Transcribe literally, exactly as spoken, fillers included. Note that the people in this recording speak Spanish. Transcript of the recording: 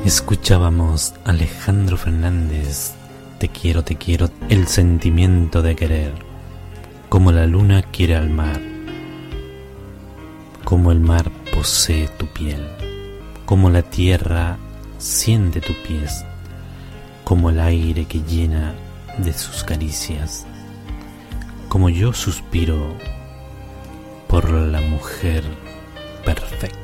Escuchábamos a Alejandro Fernández, Te quiero, te quiero, el sentimiento de querer, como la luna quiere al mar, como el mar posee tu piel, como la tierra siente tu pies, como el aire que llena de sus caricias, como yo suspiro por la mujer perfecta.